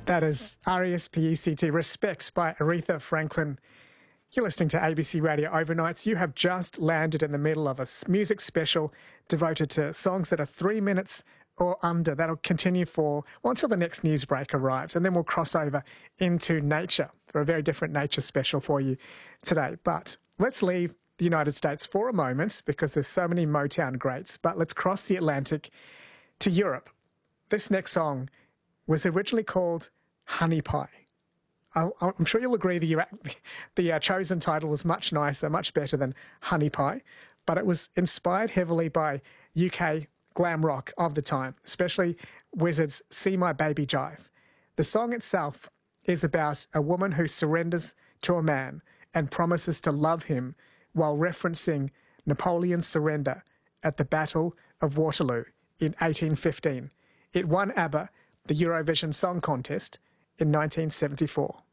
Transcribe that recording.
That is R-E-S-P-E-C-T, Respect by Aretha Franklin. You're listening to ABC Radio Overnights. You have just landed in the middle of a music special devoted to songs that are 3 minutes or under. That'll continue until the next news break arrives, and then we'll cross over into nature for a very different nature special for you today. But let's leave the United States for a moment because there's so many Motown greats, but let's cross the Atlantic to Europe. This next song was originally called Honey Pie. I'm sure you'll agree the chosen title was much nicer, much better than Honey Pie, but it was inspired heavily by UK glam rock of the time, especially Wizzard's See My Baby Jive. The song itself is about a woman who surrenders to a man and promises to love him while referencing Napoleon's surrender at the Battle of Waterloo in 1815. It won ABBA the Eurovision Song Contest in 1974.